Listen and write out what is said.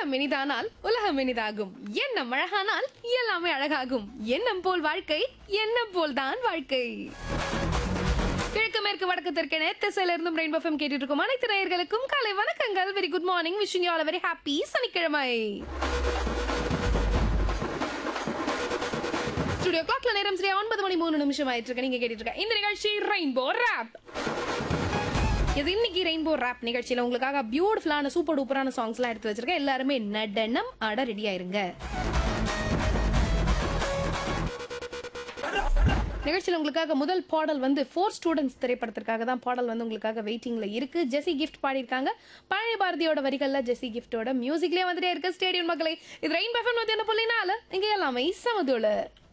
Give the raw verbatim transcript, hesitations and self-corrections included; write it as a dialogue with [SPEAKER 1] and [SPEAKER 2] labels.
[SPEAKER 1] உள்ளம் இனிதானால் உலகம் இனிதாகும். எண்ணம் அழகானால் எல்லாமே அழகாகும். எண்ணம் போல் வாழ்க்கை, எண்ணம் போல் தான் வாழ்க்கை. கிழக்கு மேற்கு வடக்கு தெற்கென திசையில இருந்தும் ரெயின்போ எஃப்எம் கேட்டுட்டு இருக்கும் அனைத்து நேயர்களுக்கும் காலை வணக்கங்கள். Very good morning. Wishing you all a very happy சனிக்கிழமை. ஸ்டுடியோ கிளாக்ல நேரம் சரியா ஒன்பது மணி மூணு நிமிஷம் ஆயிட்டு இருக்கு. நீங்க கேட்டுட்டு இருக்க இந்த நிகழ்ச்சி ரெயின்போ ராப். இது இன்னைக்கு ரெயின்போ ராப் நிகழ்ச்சியில உங்களுக்காக பியூட்டிஃபுல்லான சூப்பர் டூப்பரான சாங்ஸ் எல்லாம் எடுத்து வச்சிருக்கேன். எல்லாருமே நடனம் ஆட ரெடி ஆயிருங்க. நிகழ்ச்சியில் உங்களுக்காக முதல் பாடல் வந்து ஃபோர் ஸ்டூடெண்ட்ஸ் திரைப்படத்திற்காக தான் பாடல் வந்து உங்களுக்காக வெயிட்டிங்ல இருக்கு. ஜெசி கிஃப்ட் பாடியிருக்காங்க. பழைய பாரதியோட வரிகள்ல ஜெசி கிஃப்டோட மியூசிக்லயே வந்துட்டே இருக்கு. ஸ்டேடியம் மக்களை இது ரெயின்போ எஃப்எம் நூத்தி ஒன்று புள்ளி நாலு. இங்க எல்லாமே சமதுல